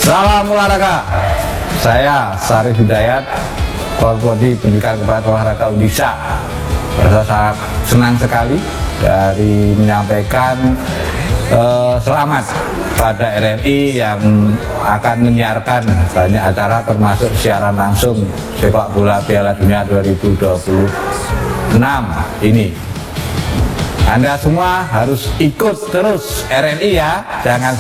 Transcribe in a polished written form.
Salam olahraga. Saya Syarif Hidayat, Korprodi Pendidikan Kepala Olahraga Undisa. Merasa sangat senang sekali dari menyampaikan selamat pada RRI yang akan menyiarkan banyak acara termasuk siaran langsung sepak bola Piala Dunia 2026 ini. Anda semua harus ikut terus RRI ya, jangan